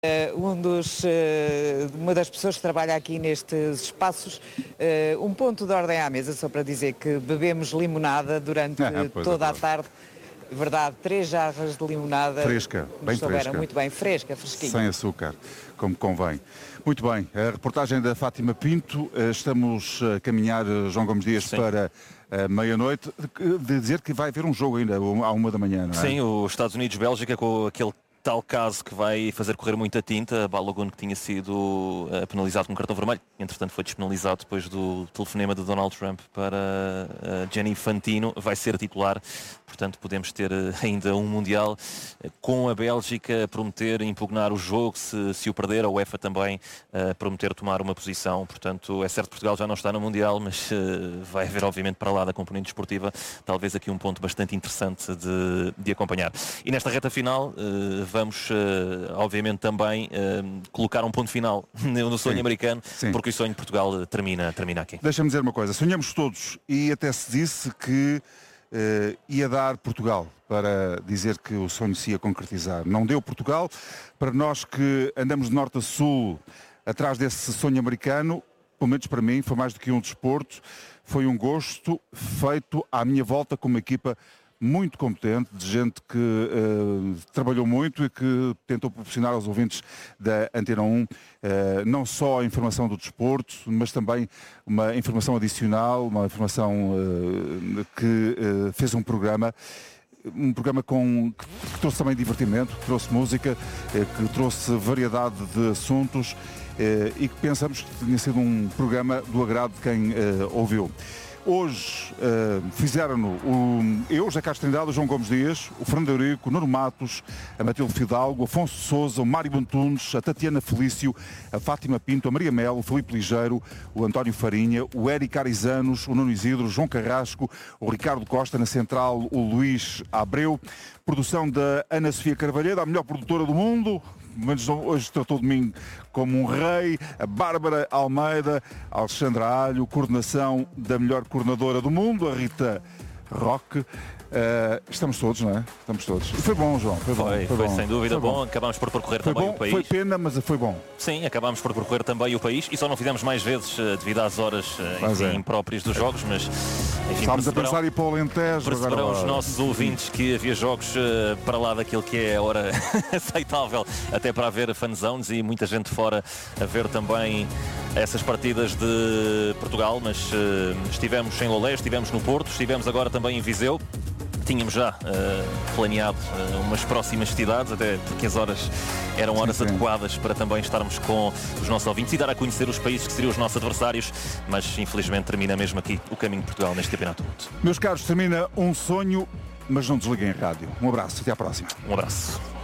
Uma das pessoas que trabalha aqui nestes espaços, um ponto de ordem à mesa, só para dizer que bebemos limonada durante toda a tarde. Verdade, 3 jarras de limonada. Fresca, bem fresca. Muito bem, fresquinha. Sem açúcar, como convém. Muito bem, a reportagem da Fátima Pinto. Estamos a caminhar, João Gomes Dias, para meia-noite. De dizer que vai haver um jogo ainda, à 1 da manhã, não é? Sim, os Estados Unidos-Bélgica, com aquele tal caso que vai fazer correr muita tinta. Balogun, que tinha sido penalizado com um cartão vermelho, entretanto foi despenalizado depois do telefonema de Donald Trump para Gianni Infantino, vai ser titular. Portanto, podemos ter ainda um Mundial com a Bélgica a prometer impugnar o jogo se o perder, a UEFA também prometer tomar uma posição. Portanto, é certo que Portugal já não está no Mundial, mas vai haver, obviamente, para lá da componente desportiva, talvez aqui um ponto bastante interessante de acompanhar. E nesta reta final, vamos, obviamente, também colocar um ponto final no sonho americano, porque o sonho de Portugal termina aqui. Deixa-me dizer uma coisa, sonhamos todos, e até se disse que ia dar Portugal, para dizer que o sonho se ia concretizar. Não deu Portugal. Para nós que andamos de norte a sul atrás desse sonho americano, pelo menos para mim, foi mais do que um desporto, foi um gosto feito à minha volta com uma equipa muito competente, de gente que trabalhou muito e que tentou proporcionar aos ouvintes da Antena 1 não só a informação do desporto, mas também uma informação adicional, uma informação que fez um programa que trouxe também divertimento, que trouxe música, que trouxe variedade de assuntos e que pensamos que tinha sido um programa do agrado de quem ouviu. Hoje fizeram-no eu, José Castro Trindade, o João Gomes Dias, o Fernando Eurico, o Nuno Matos, a Matilde Fidalgo, o Afonso Sousa, o Mário Bontunes, a Tatiana Felício, a Fátima Pinto, a Maria Melo, o Filipe Ligeiro, o António Farinha, o Érico Arizanos, o Nuno Isidro, o João Carrasco, o Ricardo Costa, na central o Luís Abreu, produção da Ana Sofia Carvalheira, a melhor produtora do mundo, mas hoje tratou de mim como um rei, a Bárbara Almeida, a Alexandra Alho, coordenação da melhor coordenadora do mundo, a Rita Roque. Estamos todos, não é? Estamos todos. Foi bom, João. Foi sem dúvida bom. Acabámos por percorrer também o país. Foi pena, mas foi bom. Sim, acabámos por percorrer também o país e só não fizemos mais vezes devido às horas impróprias dos jogos, mas enfim, estávamos a pensar em ir para o Alentejo. Perceberão os nossos ouvintes que havia jogos para lá daquilo que é a hora aceitável até para haver fanzones e muita gente fora a ver também essas partidas de Portugal, mas estivemos em Lolé, estivemos no Porto, estivemos agora também em Viseu. Tínhamos já planeado umas próximas cidades, até porque as horas eram horas adequadas para também estarmos com os nossos ouvintes e dar a conhecer os países que seriam os nossos adversários, mas infelizmente termina mesmo aqui o caminho de Portugal neste Campeonato do Mundo. Meus caros, termina um sonho, mas não desliguem a rádio. Um abraço, até à próxima. Um abraço.